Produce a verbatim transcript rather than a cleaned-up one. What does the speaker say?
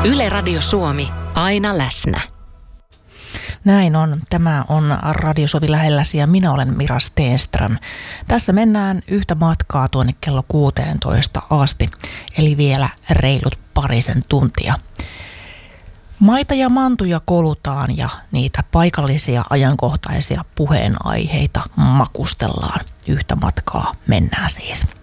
Yle Radio Suomi, aina läsnä. Näin on. Tämä on Radio Suomi lähelläsi ja minä olen Mira Stenström. Tässä mennään yhtä matkaa tuonne kello kuusitoista asti, eli vielä reilut parisen tuntia. Maita ja mantuja kolutaan ja niitä paikallisia ajankohtaisia puheenaiheita makustellaan. Yhtä matkaa mennään siis.